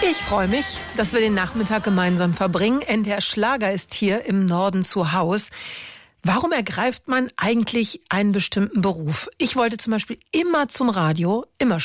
Ich freue mich, dass wir den Nachmittag gemeinsam verbringen. NDR Schlager ist hier im Norden zu Haus. Warum ergreift man eigentlich einen bestimmten Beruf? Ich wollte zum Beispiel immer zum Radio, immer